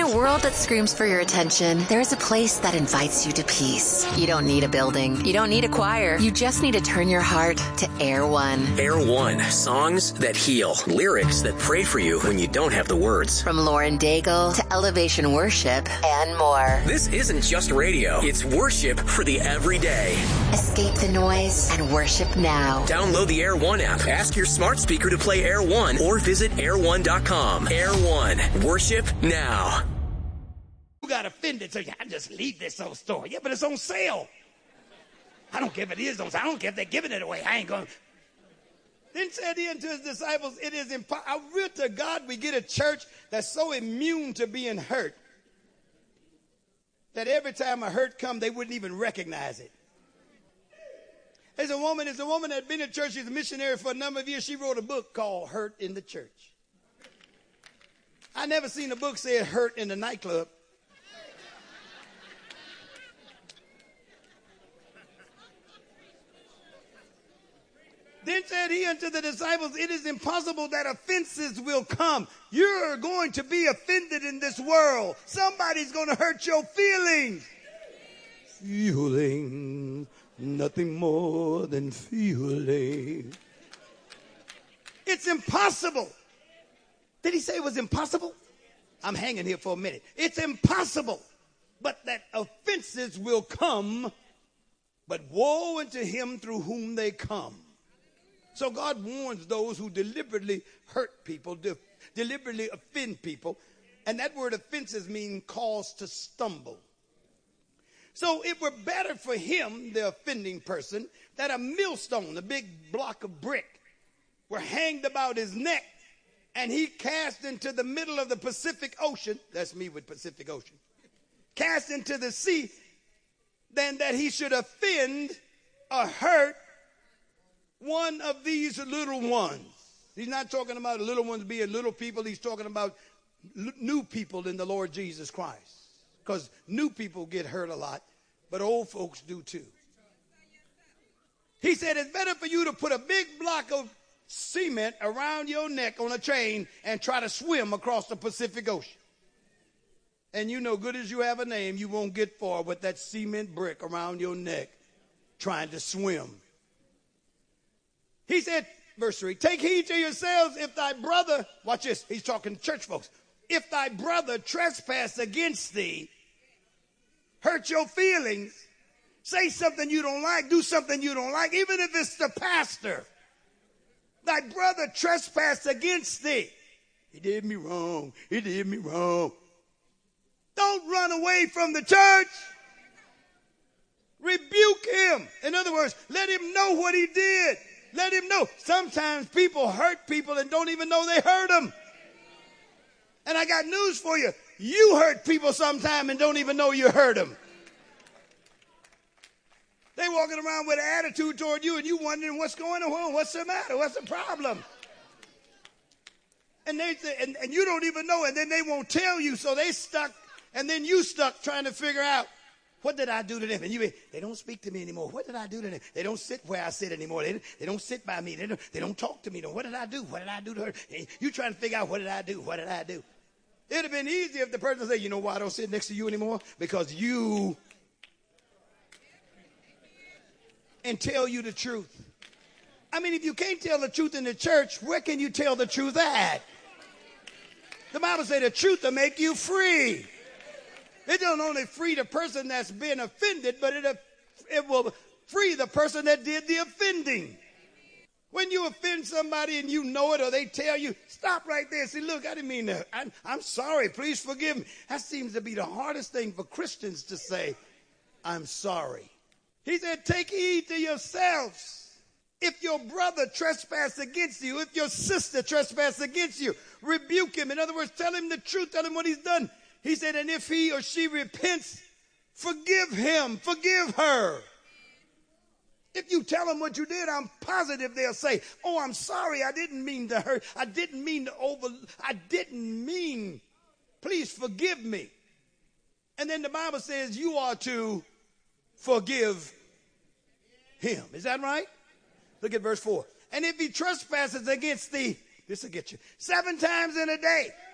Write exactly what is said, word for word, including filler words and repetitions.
a world that screams for your attention, there is a place that invites you to peace. You don't need a building. You don't need a choir. You just need to turn your heart to Air One. Air One. Songs that heal. Lyrics that pray for you when you don't have the words. From Lauren Daigle to Elevation Worship and more. This isn't just radio. It's worship for the everyday. Escape the noise and worship now. Download the Air One app. Ask your smart speaker to play Air One or visit air one dot com. Air One. Worship now. You got offended, so I just leave this old store. Yeah, but it's on sale. I don't care if it is on sale. I don't care if they're giving it away. I ain't going to. Then said he unto his disciples, it is impossible. I will to God we get a church that's so immune to being hurt that every time a hurt come, they wouldn't even recognize it. There's a woman, there's a woman that had been in church. She's a missionary for a number of years. She wrote a book called Hurt in the Church. I never seen a book say hurt in the nightclub. Then said he unto the disciples, it is impossible that offenses will come. You're going to be offended in this world. Somebody's going to hurt your feelings. Feelings, nothing more than feelings. It's impossible. Did he say it was impossible? I'm hanging here for a minute. It's impossible, but that offenses will come, but woe unto him through whom they come. So God warns those who deliberately hurt people, de- deliberately offend people. And that word offenses mean cause to stumble. So it were better for him, the offending person, that a millstone, a big block of brick, were hanged about his neck and he cast into the middle of the Pacific Ocean. That's me with Pacific Ocean. Cast into the sea, than that he should offend or hurt one of these little ones. He's not talking about little ones being little people. He's talking about l- new people in the Lord Jesus Christ. Because new people get hurt a lot, but old folks do too. He said it's better for you to put a big block of cement around your neck on a chain and try to swim across the Pacific Ocean. And you know, good as you have a name, you won't get far with that cement brick around your neck trying to swim. He said, verse three, take heed to yourselves if thy brother, watch this, he's talking to church folks. If thy brother trespass against thee, hurt your feelings, say something you don't like, do something you don't like, even if it's the pastor. Thy brother trespass against thee. He did me wrong. He did me wrong. Don't run away from the church. Rebuke him. In other words, let him know what he did. Let him know. Sometimes people hurt people and don't even know they hurt them. And I got news for you. You hurt people sometime and don't even know you hurt them. They walking around with an attitude toward you and you wondering what's going on. What's the matter? What's the problem? And they say, and, and you don't even know, and then they won't tell you, so they stuck, and then you stuck trying to figure out, what did I do to them? And you, they don't speak to me anymore. What did I do to them? They don't sit where I sit anymore. They, they don't sit by me. They don't, they don't talk to me. What did I do? What did I do to her? And you trying to figure out, what did I do? What did I do? It would have been easier if the person said, you know why I don't sit next to you anymore? Because you, and tell you the truth. I mean, if you can't tell the truth in the church, where can you tell the truth at? The Bible says the truth will make you free. It don't only free the person that's been offended, but it, it will free the person that did the offending. When you offend somebody and you know it, or they tell you, stop right there and say, look, I didn't mean that. I'm, I'm sorry. Please forgive me. That seems to be the hardest thing for Christians to say, I'm sorry. He said, take heed to yourselves. If your brother trespass against you, if your sister trespass against you, rebuke him. In other words, tell him the truth. Tell him what he's done. He said, and if he or she repents, forgive him, forgive her. If you tell them what you did, I'm positive they'll say, oh, I'm sorry. I didn't mean to hurt. I didn't mean to over, I didn't mean, please forgive me. And then the Bible says you are to forgive him. Is that right? Look at verse four. And if he trespasses against thee, this will get you, seven times in a day,